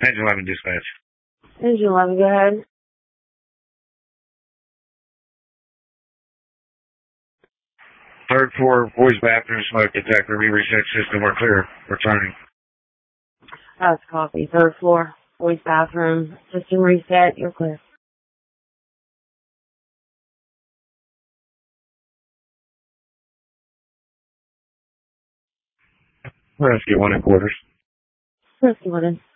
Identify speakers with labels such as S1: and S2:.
S1: Engine 11 dispatch.
S2: Engine 11, go ahead.
S1: Third floor, boys' bathroom, smoke detector, re-reset system, we're clear. Returning.
S2: That's copy. Third floor, boys' bathroom, system reset, you're clear.
S1: Rescue 1 in quarters.
S2: Rescue 1 in.